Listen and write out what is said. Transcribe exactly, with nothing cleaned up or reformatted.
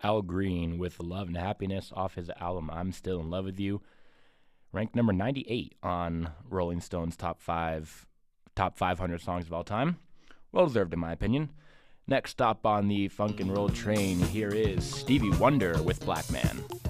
Al Green with Love and Happiness off his album I'm Still in Love with You. Ranked number ninety-eight on Rolling Stone's top five, top five hundred songs of all time. Well deserved in my opinion. Next stop on the funk and roll train, here is Stevie Wonder with Black Man.